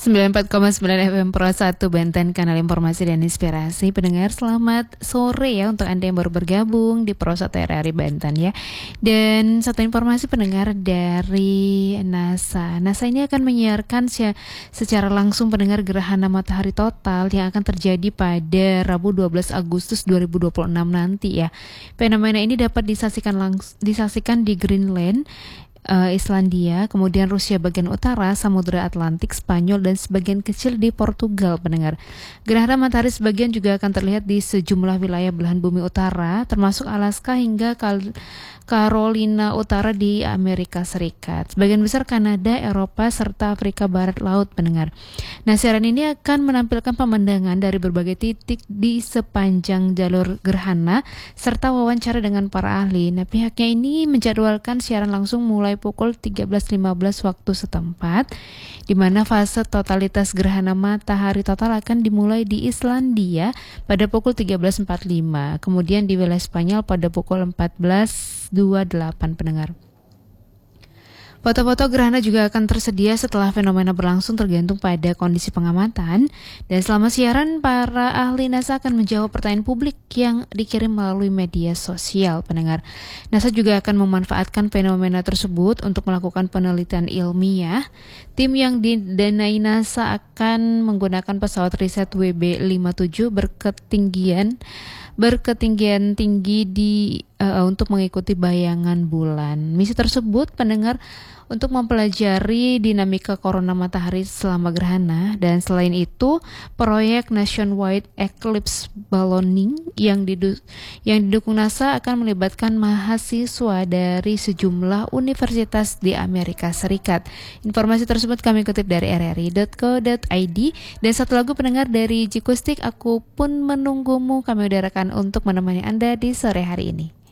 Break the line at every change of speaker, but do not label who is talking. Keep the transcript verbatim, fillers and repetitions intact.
sembilan puluh empat koma sembilan F M Pro satu Banten, kanal informasi dan inspirasi. Pendengar, selamat sore ya untuk Anda yang baru bergabung di Pro satu R R I Banten ya. Dan satu informasi pendengar dari NASA. NASA ini akan menyiarkan secara langsung pendengar gerhana matahari total yang akan terjadi pada Rabu dua belas Agustus dua ribu dua puluh enam nanti ya. Fenomena ini dapat disaksikan langs- disaksikan di Greenland, Uh, Islandia, kemudian Rusia bagian utara, Samudra Atlantik, Spanyol, dan sebagian kecil di Portugal, pendengar. Gerhana matahari sebagian juga akan terlihat di sejumlah wilayah belahan bumi utara, termasuk Alaska hingga Kal- Carolina Utara di Amerika Serikat. Sebagian besar Kanada, Eropa, serta Afrika Barat Laut, pendengar. Nah, siaran ini akan menampilkan pemandangan dari berbagai titik di sepanjang jalur gerhana, serta wawancara dengan para ahli. Nah, pihaknya ini menjadwalkan siaran langsung mulai pukul tiga belas lima belas waktu setempat, di mana fase totalitas gerhana matahari total akan dimulai di Islandia pada pukul tiga belas empat puluh lima, kemudian di wilayah Spanyol pada pukul empat belas dua puluh delapan, pendengar. Foto-foto gerhana juga akan tersedia setelah fenomena berlangsung tergantung pada kondisi pengamatan. Dan selama siaran, para ahli NASA akan menjawab pertanyaan publik yang dikirim melalui media sosial, pendengar. NASA juga akan memanfaatkan fenomena tersebut untuk melakukan penelitian ilmiah. Tim yang didanai NASA akan menggunakan pesawat riset W B lima puluh tujuh berketinggian berketinggian tinggi di uh, untuk mengikuti bayangan bulan. Misi tersebut, pendengar, untuk mempelajari dinamika korona matahari selama gerhana. Dan selain itu, proyek Nationwide Eclipse Ballooning yang, didu- yang didukung NASA akan melibatkan mahasiswa dari sejumlah universitas di Amerika Serikat. Informasi tersebut kami kutip dari r r i dot co dot i d. Dan satu lagu, pendengar, dari Jikustik, Aku Pun Menunggumu, kami udarakan untuk menemani Anda di sore hari ini.